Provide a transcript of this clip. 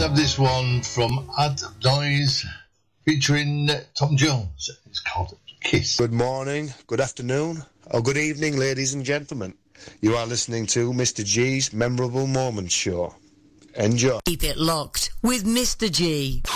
have this one from Ad Noise featuring Tom Jones. It's called Kiss. Good morning, good afternoon, or good evening, ladies and gentlemen. You are listening to Mr. G's Memorable Moments Show. Enjoy. Keep it locked with Mr. G.